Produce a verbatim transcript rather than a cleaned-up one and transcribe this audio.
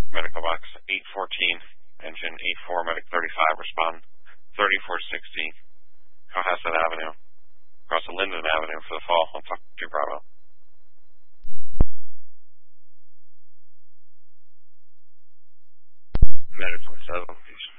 Medical box eight fourteen, engine eight four, medic thirty-five, respond thirty-four sixty, Cohasset Avenue, across the Linden Avenue for the fall. I'll talk to Bravo. Medic twenty-seven, peace.